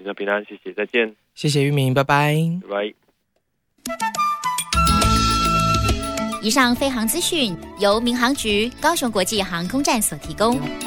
程平安，谢谢，再见。 谢谢玉明，拜拜。 拜拜。 以上飞航资讯由民航局高雄国际航空站所提供。